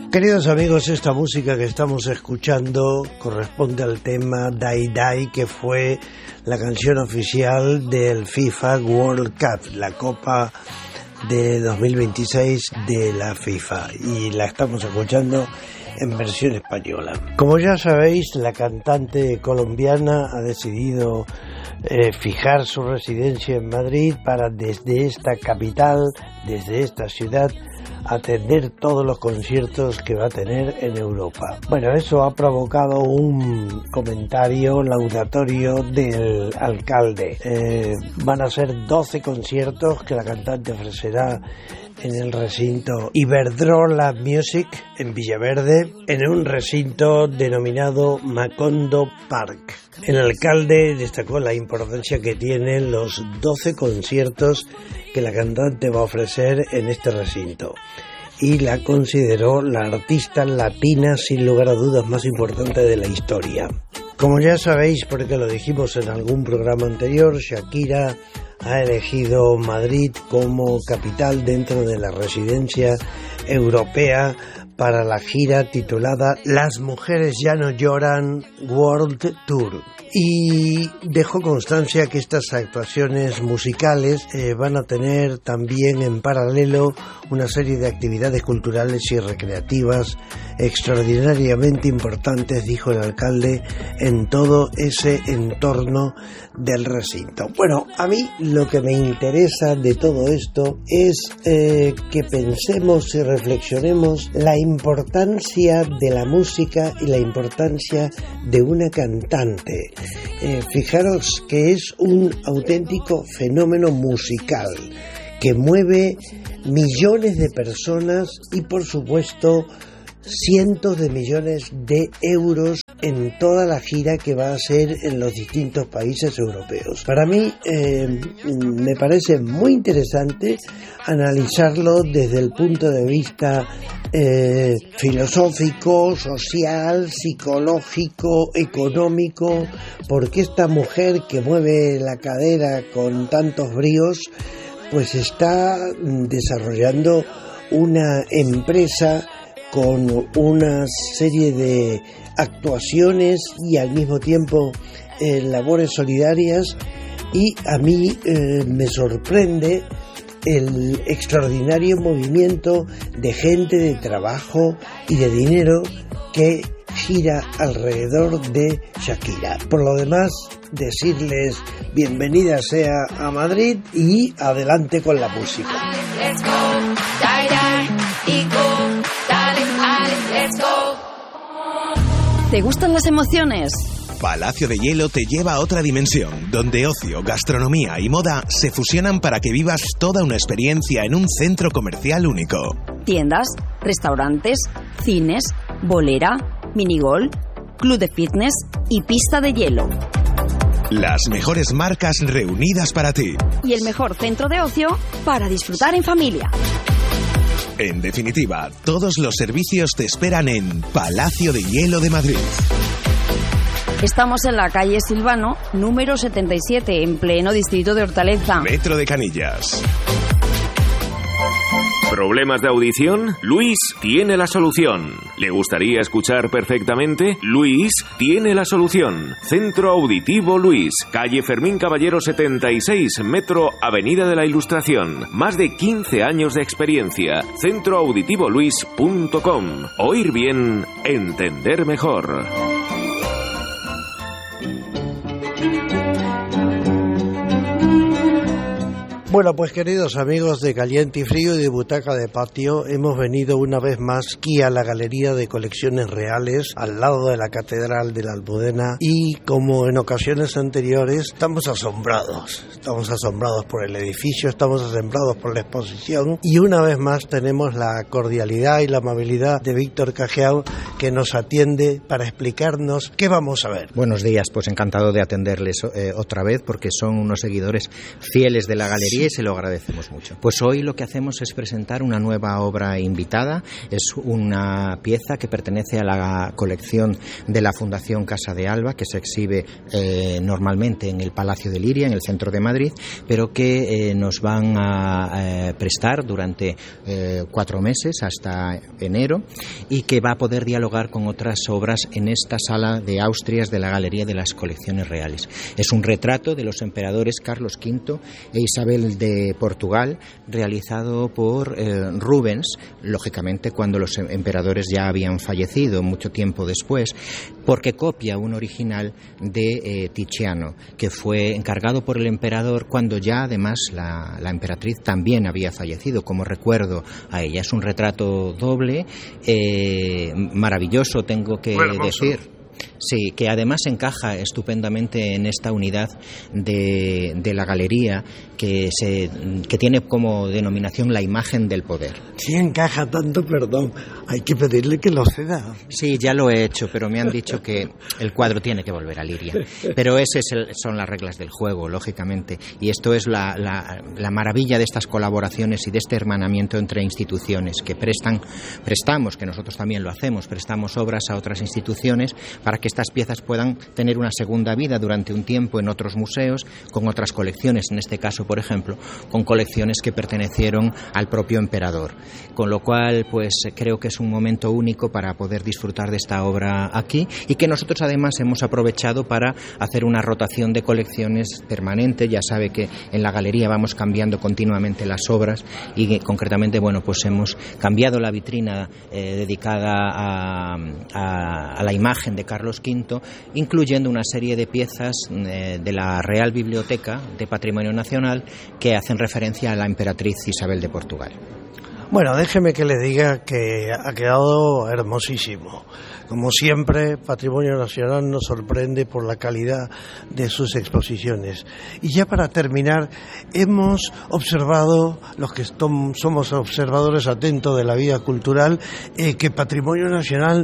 Queridos amigos, esta música que estamos escuchando corresponde al tema Die Die, que fue la canción oficial del FIFA World Cup, la Copa de 2026 de la FIFA, y la estamos escuchando en versión española. Como ya sabéis, la cantante colombiana ha decidido fijar su residencia en Madrid para desde esta capital, desde esta ciudad, atender todos los conciertos que va a tener en Europa. Bueno, eso ha provocado un comentario laudatorio del alcalde. Van a ser 12 conciertos que la cantante ofrecerá en el recinto Iberdrola Music en Villaverde, en un recinto denominado Macondo Park. El alcalde destacó la importancia que tienen los 12 conciertos que la cantante va a ofrecer en este recinto y la consideró la artista latina sin lugar a dudas más importante de la historia. Como ya sabéis, porque lo dijimos en algún programa anterior, Shakira ha elegido Madrid como capital dentro de la residencia europea para la gira titulada Las mujeres ya no lloran World Tour. Y dejó constancia que estas actuaciones musicales van a tener también en paralelo una serie de actividades culturales y recreativas extraordinariamente importantes, dijo el alcalde, en todo ese entorno del recinto. Bueno, a mí lo que me interesa de todo esto es que pensemos y reflexionemos la importancia de la música y la importancia de una cantante. Fijaros que es un auténtico fenómeno musical que mueve millones de personas y, por supuesto, cientos de millones de euros en toda la gira que va a hacer en los distintos países europeos. Para mí me parece muy interesante analizarlo desde el punto de vista filosófico, social, psicológico, económico, porque esta mujer que mueve la cadera con tantos bríos pues está desarrollando una empresa con una serie de actuaciones y al mismo tiempo labores solidarias, y a mí me sorprende el extraordinario movimiento de gente, de trabajo y de dinero que gira alrededor de Shakira. Por lo demás, decirles bienvenida sea a Madrid y adelante con la música. Let's go, die, die, y go, dale, let's go. ¿Te gustan las emociones? Palacio de Hielo te lleva a otra dimensión, donde ocio, gastronomía y moda se fusionan para que vivas toda una experiencia en un centro comercial único. Tiendas, restaurantes, cines, bolera, minigolf, club de fitness y pista de hielo. Las mejores marcas reunidas para ti. Y el mejor centro de ocio para disfrutar en familia. En definitiva, todos los servicios te esperan en Palacio de Hielo de Madrid. Estamos en la calle Silvano, número 77, en pleno distrito de Hortaleza. Metro de Canillas. ¿Problemas de audición? Luis tiene la solución. ¿Le gustaría escuchar perfectamente? Luis tiene la solución. Centro Auditivo Luis, calle Fermín Caballero 76, Metro Avenida de la Ilustración. Más de 15 años de experiencia. centroauditivoluis.com. Oír bien, entender mejor. Bueno, pues queridos amigos de Caliente y Frío y de Butaca de Patio, hemos venido una vez más aquí a la Galería de Colecciones Reales, al lado de la Catedral de la Almudena, y como en ocasiones anteriores, estamos asombrados por el edificio, estamos asombrados por la exposición, y una vez más tenemos la cordialidad y la amabilidad de Víctor Cajiao, que nos atiende para explicarnos qué vamos a ver. Buenos días, pues encantado de atenderles otra vez porque son unos seguidores fieles de la galería y se lo agradecemos mucho. Pues hoy lo que hacemos es presentar una nueva obra invitada. Es una pieza que pertenece a la colección de la Fundación Casa de Alba, que se exhibe normalmente en el Palacio de Liria, en el centro de Madrid, pero que nos van a prestar durante 4 meses hasta enero y que va a poder dialogar con otras obras en esta sala de Austrias de la Galería de las Colecciones Reales. Es un retrato de los emperadores Carlos V e Isabel de Portugal, realizado por Rubens, lógicamente cuando los emperadores ya habían fallecido mucho tiempo después, porque copia un original de Tiziano, que fue encargado por el emperador cuando ya además la emperatriz también había fallecido, como recuerdo a ella. Es un retrato doble, maravilloso, tengo que decir. Sí, que además encaja estupendamente en esta unidad de la galería que tiene como denominación la imagen del poder. Sí, encaja tanto, perdón, hay que pedirle que lo ceda. Sí, ya lo he hecho, pero me han dicho que el cuadro tiene que volver a Liria. Pero esas son las reglas del juego, lógicamente, y esto es la maravilla de estas colaboraciones y de este hermanamiento entre instituciones que prestamos, que nosotros también lo hacemos, prestamos obras a otras instituciones para que estas piezas puedan tener una segunda vida durante un tiempo en otros museos, con otras colecciones, en este caso, por ejemplo, con colecciones que pertenecieron al propio emperador. Con lo cual, pues creo que es un momento único para poder disfrutar de esta obra aquí y que nosotros además hemos aprovechado para hacer una rotación de colecciones permanente. Ya sabe que en la galería vamos cambiando continuamente las obras y concretamente, bueno, pues hemos cambiado la vitrina dedicada a la imagen de Carlos V, incluyendo una serie de piezas de la Real Biblioteca de Patrimonio Nacional que hacen referencia a la emperatriz Isabel de Portugal. Bueno, déjeme que le diga que ha quedado hermosísimo. Como siempre, Patrimonio Nacional nos sorprende por la calidad de sus exposiciones. Y ya para terminar, hemos observado, los que somos observadores atentos de la vida cultural, que Patrimonio Nacional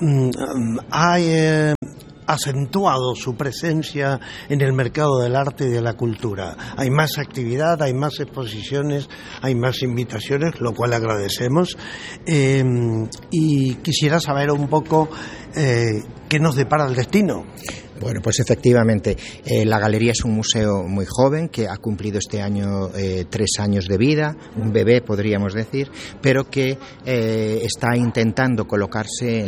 ha acentuado su presencia en el mercado del arte y de la cultura. Hay más actividad, hay más exposiciones, hay más invitaciones, lo cual agradecemos. Y quisiera saber un poco qué nos depara el destino. Bueno, pues efectivamente, la galería es un museo muy joven que ha cumplido este año 3 años de vida, un bebé podríamos decir, pero que está intentando colocarse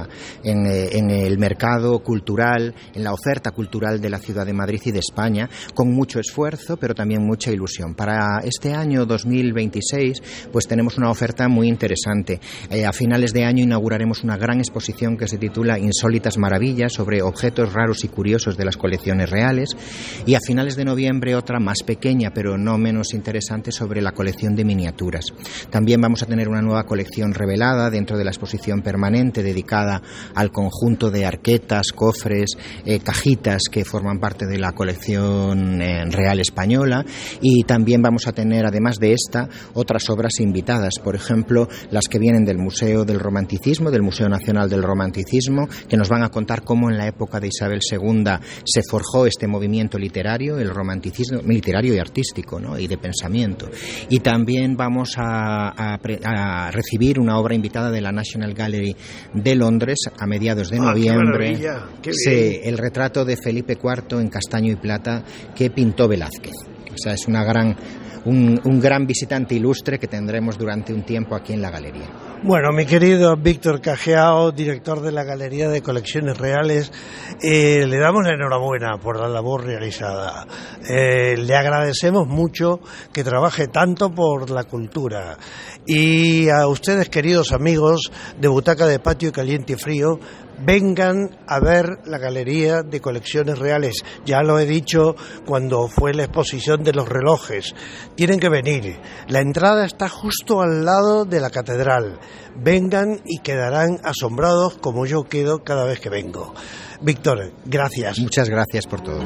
en el mercado cultural, en la oferta cultural de la ciudad de Madrid y de España, con mucho esfuerzo, pero también mucha ilusión. Para este año 2026, pues tenemos una oferta muy interesante. A finales de año inauguraremos una gran exposición que se titula Insólitas Maravillas, sobre objetos raros y curiosos de las colecciones reales, y a finales de noviembre otra más pequeña pero no menos interesante sobre la colección de miniaturas. También vamos a tener una nueva colección revelada dentro de la exposición permanente dedicada al conjunto de arquetas, cofres, cajitas que forman parte de la colección real española, y también vamos a tener, además de esta, otras obras invitadas, por ejemplo las que vienen del Museo del Romanticismo, del Museo Nacional del Romanticismo, que nos van a contar cómo en la época de Isabel II se forjó este movimiento literario, el romanticismo literario y artístico, ¿no? Y de pensamiento. Y también vamos a recibir una obra invitada de la National Gallery de Londres a mediados de noviembre. ¡Qué sí, el retrato de Felipe IV en castaño y plata que pintó Velázquez. O sea, es un gran visitante ilustre que tendremos durante un tiempo aquí en la galería. Bueno, mi querido Víctor Cajiao, director de la Galería de Colecciones Reales, le damos la enhorabuena por la labor realizada. Le agradecemos mucho que trabaje tanto por la cultura. Y a ustedes, queridos amigos de Butaca de Patio Caliente y Frío, vengan a ver la Galería de Colecciones Reales. Ya lo he dicho cuando fue la exposición de los relojes. Tienen que venir. La entrada está justo al lado de la catedral. Vengan y quedarán asombrados como yo quedo cada vez que vengo. Víctor, gracias. Muchas gracias por todo.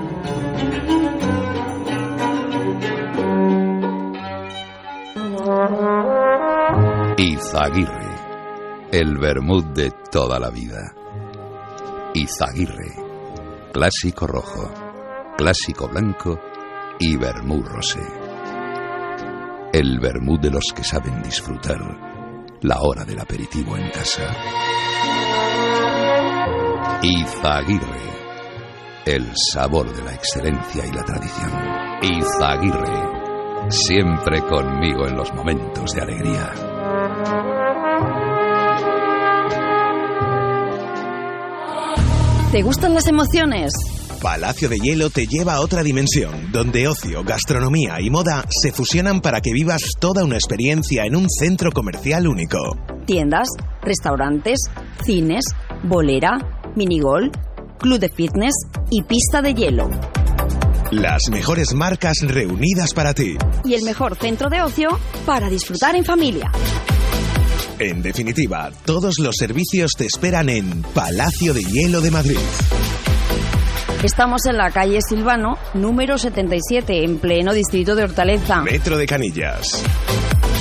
Izaguirre, El vermut de toda la vida. Izaguirre. Clásico rojo, clásico blanco y vermut rosé. El vermut de los que saben disfrutar la hora del aperitivo en casa. Izaguirre. El sabor de la excelencia y la tradición. Izaguirre. Siempre conmigo en los momentos de alegría. ¿Te gustan las emociones? Palacio de Hielo te lleva a otra dimensión, donde ocio, gastronomía y moda se fusionan para que vivas toda una experiencia en un centro comercial único. Tiendas, restaurantes, cines, bolera, minigol, club de fitness y pista de hielo. Las mejores marcas reunidas para ti. Y el mejor centro de ocio para disfrutar en familia. En definitiva, todos los servicios te esperan en Palacio de Hielo de Madrid. Estamos en la calle Silvano, número 77, en pleno distrito de Hortaleza. Metro de Canillas.